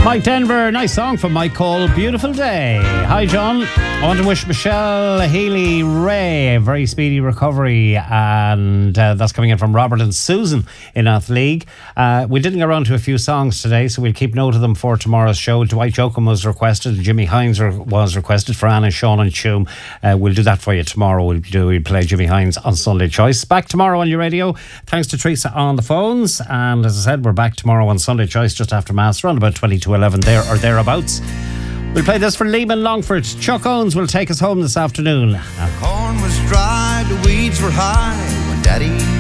Mike Denver, nice song from Mike Cole, Beautiful Day. Hi John, I want to wish Michelle Healy Ray a very speedy recovery, and that's coming in from Robert and Susan in Athleague. We didn't get around to a few songs today, so we'll keep note of them for tomorrow's show. Dwight Jokum was requested, Jimmy Hines was requested for Anna, Sean and Tuam. We'll do that for you tomorrow. We'll play Jimmy Hines on Sunday Choice. Back tomorrow on your radio. Thanks to Teresa on the phones, and as I said, we're back tomorrow on Sunday Choice just after Mass, around about 20 to 11 there or thereabouts. We'll play this for Lehman Longford. Chuck Owens will take us home this afternoon. Corn was dry, the weeds were high when Daddy